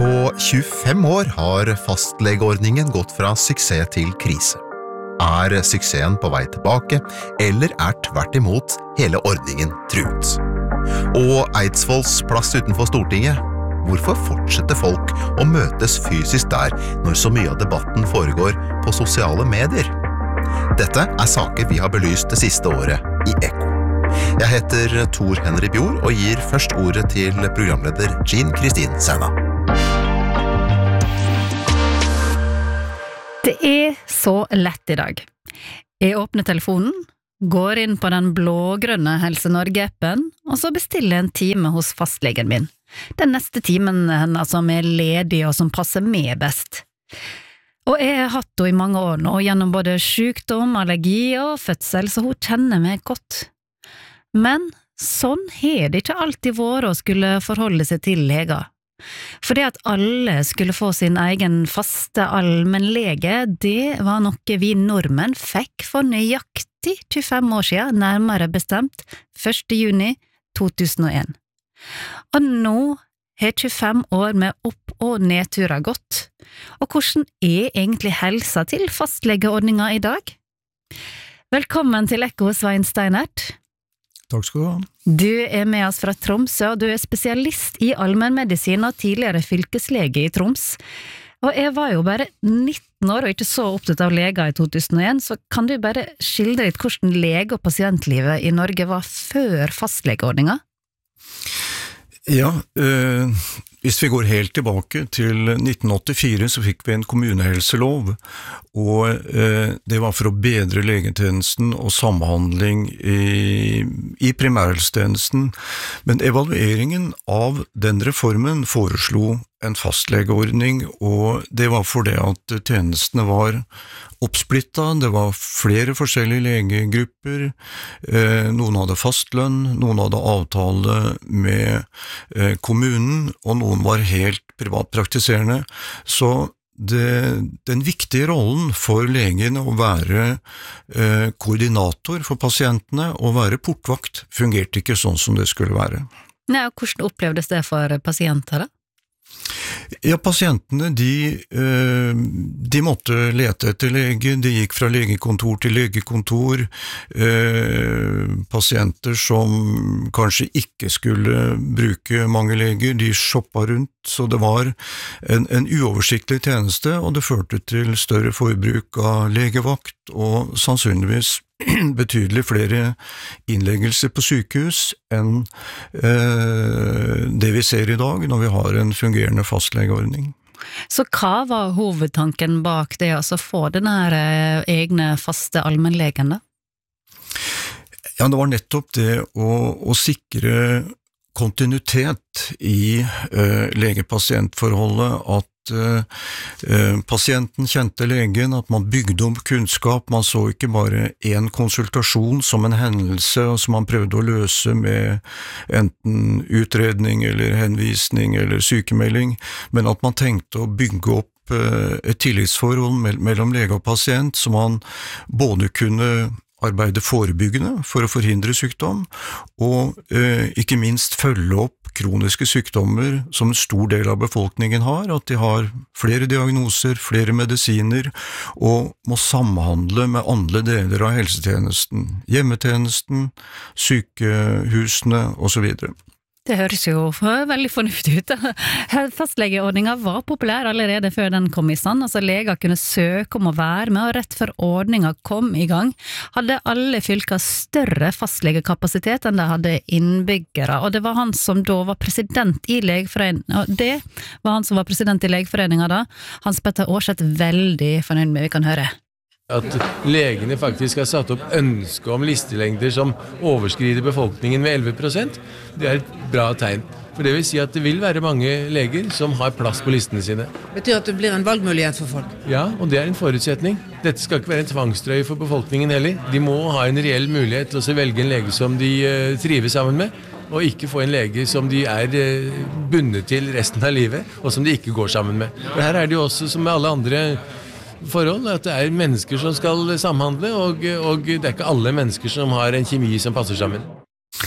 På 25 år har fastlegeordningen gått fra suksess til krise. Er suksessen på vei tilbake, eller er tvert imot hele ordningen truet? Og Eidsvolls plass utenfor Stortinget? Hvorfor fortsetter folk å møtes fysisk der når så mye av debatten foregår på sosiale medier? Dette er saker vi har belyst det siste året i Ekko. Jeg heter Tor Henry Bjord og gir først ordet til programleder Jean Kristin Serna. Det er så lett i dag. Jeg åpner telefonen, går inn på den blågrønne Helse Norge-appen, og så bestiller en time hos fastlegen min. Den neste timen som er ledig og som passer meg best. Og jeg har hatt henne i mange år nå, gjennom både sykdom, allergi og fødsel, så hun kjenner meg godt. Men sånn har det ikke alltid vært å skulle forholde seg til leger. For det at alle skulle få sin egen faste allmennlege, det var noe vi nordmenn fikk for nøyaktig 25 år siden, nærmere bestemt 1. juni 2001. Og nå har 25 år med opp- og nedturer gått. Og hvordan er egentlig helsa til fastlegeordninga i dag? Velkommen til Ekko, Svein Steinert. Takk skal du ha. Du er med oss fra Tromsø, og du er spesialist i allmennmedisin og tidligere fylkeslege i Troms. Og jeg var jo bare 19 år og ikke så opptatt av leger i 2001, så kan du bare skildre litt hvordan lege- og pasientlivet i Norge var før fastlegeordninga? Ja, hvis vi går helt tilbake til 1984 så fikk vi en kommunehelselov, og det var for å bedre legetjenesten og samhandling i primærhelsetjenesten. Men evalueringen av den reformen foreslo en fastlegeordning, og det var fordi at tjenestene var oppsplittet, det var flere forskjellige legegrupper, noen hadde fastlønn, noen hadde avtale med kommunen, og noen var helt privatpraktiserende, så den viktige rollen for legen å være koordinator for pasientene og være portvakt fungerte ikke sånn som det skulle være. Nei, og hvordan opplevdes det for pasienter da? Ja, pasientene, de måtte lete etter lege, de gikk fra legekontor til legekontor, pasienter som kanskje ikke skulle bruke mange leger, de shoppa rundt, så det var en uoversiktlig tjeneste, og det førte til større forbruk av legevakt, og sannsynligvis betydelig flere innleggelser på sykehus enn det vi ser i dag når vi har en fungerende fastlegeordning. Så hva var hovedtanken bak det å få den her egne faste allmennlegen da? Ja, det var nettopp det å sikre kontinuitet i lege-pasient-forholdet, at pasienten kjente legen, at man bygde om kunnskap, man så ikke bare en konsultasjon som en hendelse som man prøvde å løse med enten utredning eller henvisning eller sykemelding, men at man tenkte å bygge opp et tillitsforhold mellom lege og pasient, så man både kunne arbeide forebyggende for å forhindre sykdom, og ikke minst følge opp kroniske sykdommer som en stor del av befolkningen har, at de har flere diagnoser, flere medisiner, og må samhandle med andre deler av helsetjenesten, hjemmetjenesten, sykehusene og så videre. Det høres jo veldig fornuftig ut. Fastlegeordningen var populær allerede før den kom i stand. Altså leger kunne søke om å være med, og rett før ordningen kom i gang, hadde alle fylker større fastlegekapasitet enn de hadde innbyggere. Og det var han som da var president i Legeforeningen, og det var han som var president i Legeforeningen da. Hans Petter Aarseth veldig fornøyd med, vi kan høre. At legene faktisk har satt opp ønske om listelengder som overskrider befolkningen med 11%, det er et bra tegn. For det vil si at det vil være mange leger som har plass på listene sine. Betyr at det blir en valgmulighet for folk? Ja, og det er en forutsetning. Dette skal ikke være en tvangstrøye for befolkningen heller. De må ha en reell mulighet til å velge en lege som de trives sammen med, og ikke få en lege som de er bundet til resten av livet, og som de ikke går sammen med. For her er det jo også, som med alle andre forhold, at det er mennesker som skal samhandle, og det er ikke alle mennesker som har en kjemi som passer sammen.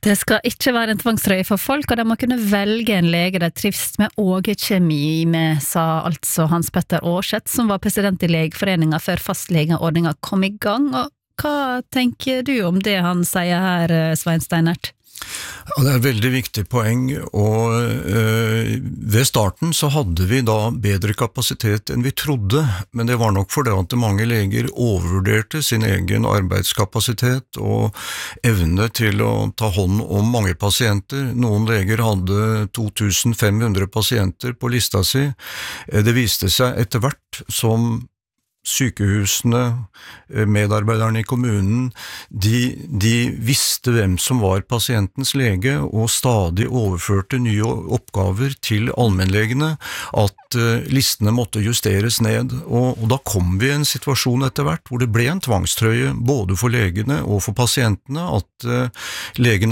Det skal ikke være en tvangstrøye for folk, og de må kunne velge en lege de trives med og kjemi med, sa altså Hans Petter Aarseth, som var president i Legeforeningen før fastlegeordningen kom i gang. Og hva tenker du om det han sier her, Svein Steinert? Ja, det er et veldig viktig poeng, og ved starten så hadde vi da bedre kapasitet enn vi trodde, men det var nok fordi at mange leger overvurderte sin egen arbeidskapasitet og evne til å ta hånd om mange pasienter. Noen leger hadde 2500 pasienter på lista si. Det viste seg etter hvert som sykehusene, medarbeiderne i kommunen, de visste hvem som var pasientens lege, og stadig overførte nye oppgaver til allmennlegene, at listene måtte justeres ned, og da kom vi i en situasjon etter hvert, hvor det ble en tvangstrøye, både for legene og for pasientene, at legene